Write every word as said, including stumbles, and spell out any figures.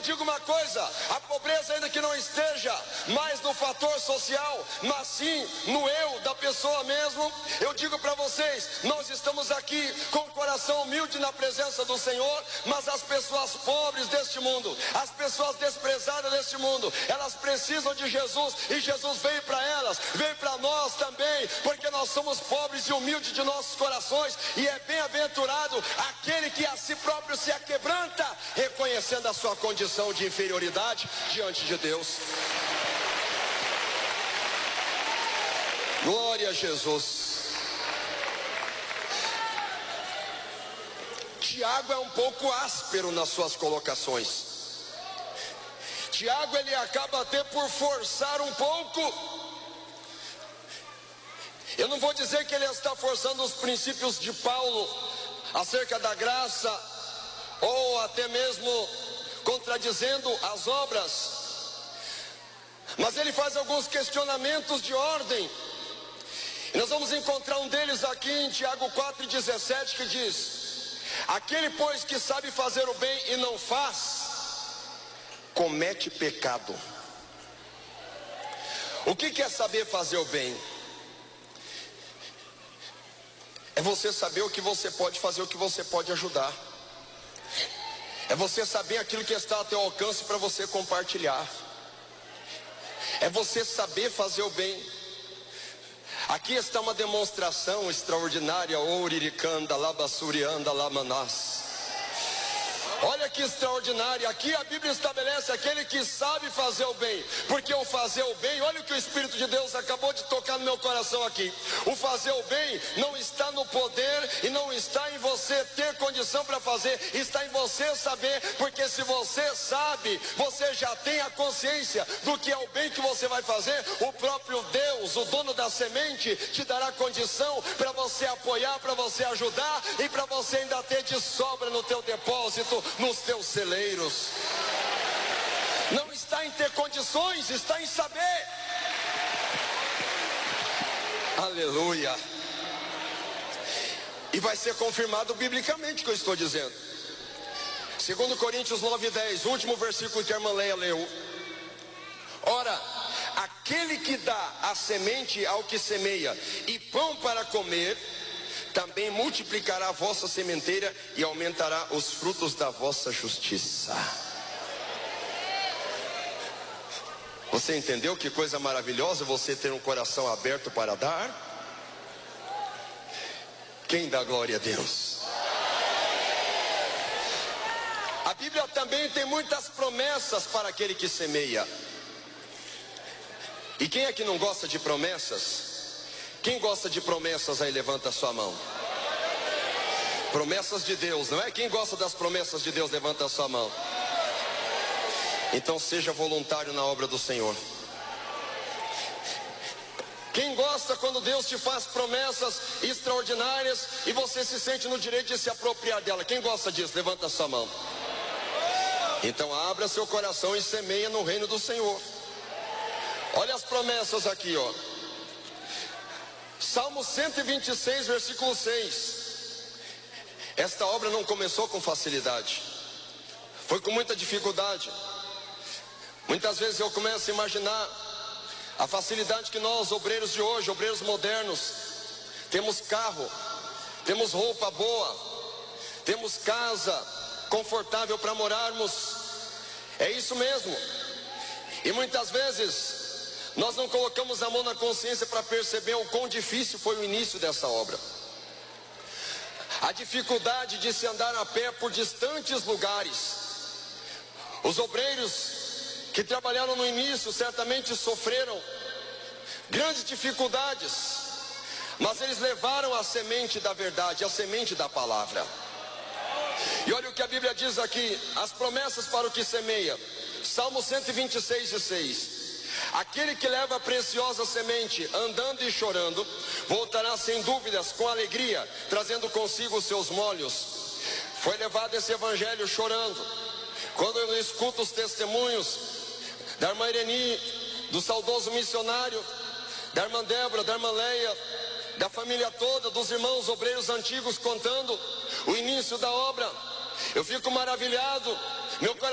digo uma coisa: a pobreza ainda que não esteja mais no fator social, mas sim no eu da pessoa mesmo. Eu digo para vocês, nós estamos aqui com o coração humilde na presença do Senhor, mas as pessoas pobres deste mundo, as pessoas desprezadas deste mundo, elas precisam de Jesus, e Jesus veio para elas, veio para nós também, porque nós somos pobres e humildes de nossos corações, e é bem-aventurado aquele que a si próprio se aquebranta, reconhecendo a sua condição de inferioridade diante de Deus. Glória a Jesus. Tiago é um pouco áspero nas suas colocações. Tiago, ele acaba até por forçar um pouco. Eu não vou dizer que ele está forçando os princípios de Paulo acerca da graça, ou até mesmo contradizendo as obras, mas ele faz alguns questionamentos de ordem. E nós vamos encontrar um deles aqui em Tiago quatro, dezessete, que diz: aquele, pois, que sabe fazer o bem e não faz, comete pecado. O que é saber fazer o bem? É você saber o que você pode fazer, o que você pode ajudar. É você saber aquilo que está ao teu alcance para você compartilhar. É você saber fazer o bem. Aqui está uma demonstração extraordinária. Ouriricanda, labassurianda, lamanás. Olha que extraordinário. Aqui a Bíblia estabelece aquele que sabe fazer o bem. Porque o fazer o bem, olha o que o Espírito de Deus acabou de tocar no meu coração aqui. O fazer o bem não está no poder e não está em você ter condição para fazer, está em você saber. Porque se você sabe, você já tem a consciência do que é o bem que você vai fazer. O próprio Deus, o dono da semente, te dará condição para você apoiar, para você ajudar e para você ainda ter de sobra no teu depósito, nos teus celeiros. Não está em ter condições, está em saber. Aleluia. E vai ser confirmado biblicamente o que eu estou dizendo. Segundo Coríntios nove, dez, o último versículo que a irmã Leia leu. Ora, aquele que dá a semente ao que semeia e pão para comer, também multiplicará a vossa sementeira e aumentará os frutos da vossa justiça. Você entendeu que coisa maravilhosa você ter um coração aberto para dar? Quem dá glória a Deus? A Bíblia também tem muitas promessas para aquele que semeia. E quem é que não gosta de promessas? Quem gosta de promessas aí, levanta a sua mão. Promessas de Deus, não é? Quem gosta das promessas de Deus, levanta a sua mão. Então seja voluntário na obra do Senhor. Quem gosta quando Deus te faz promessas extraordinárias e você se sente no direito de se apropriar dela? Quem gosta disso? Levanta a sua mão. Então abra seu coração e semeia no reino do Senhor. Olha as promessas aqui, ó. Salmo cento e vinte e seis, versículo seis. Esta obra não começou com facilidade, foi com muita dificuldade. Muitas vezes eu começo a imaginar a facilidade que nós, obreiros de hoje, obreiros modernos, temos carro, temos roupa boa, temos casa confortável para morarmos. É isso mesmo. E muitas vezes nós não colocamos a mão na consciência para perceber o quão difícil foi o início dessa obra. A dificuldade de se andar a pé por distantes lugares. Os obreiros que trabalharam no início certamente sofreram grandes dificuldades, mas eles levaram a semente da verdade, a semente da palavra. E olha o que a Bíblia diz aqui, as promessas para o que semeia. Salmo cento e vinte e seis, seis. Aquele que leva a preciosa semente, andando e chorando, voltará sem dúvidas com alegria, trazendo consigo os seus molhos. Foi levado esse evangelho chorando. Quando eu escuto os testemunhos da irmã Ireni, do saudoso missionário, da irmã Débora, da irmã Leia, da família toda, dos irmãos obreiros antigos contando o início da obra, eu fico maravilhado. Meu coração